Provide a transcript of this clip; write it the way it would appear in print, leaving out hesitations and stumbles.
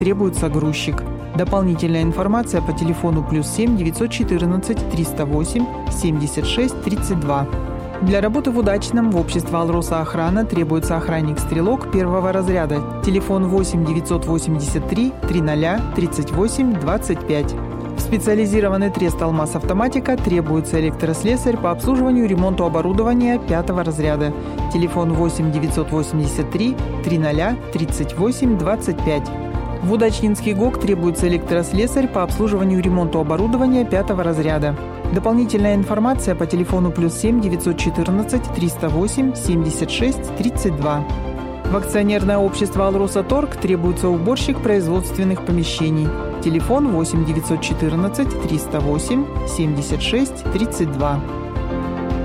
требуется грузчик. Дополнительная информация по телефону +7 914 308 76 32. Для работы в удачном в общество «Алроса Охрана» требуется охранник-стрелок первого разряда. Телефон 8 983 300 38 25. В специализированный трест «Алмаз Автоматика» требуется электрослесарь по обслуживанию и ремонту оборудования пятого разряда. Телефон 8 983 300 38 25. В Удачнинский ГОК требуется электрослесарь по обслуживанию и ремонту оборудования пятого разряда. Дополнительная информация по телефону +7 914 308 76 32. В акционерное общество «Алроса Торг» требуется уборщик производственных помещений. Телефон 8 914 308 76 32.